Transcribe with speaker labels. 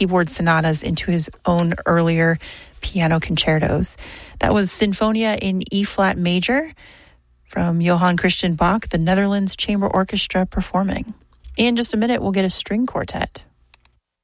Speaker 1: keyboard sonatas into his own earlier piano concertos. That was Sinfonia in E-flat major from Johann Christian Bach, the Netherlands Chamber Orchestra performing. In just a minute, we'll get a string quartet.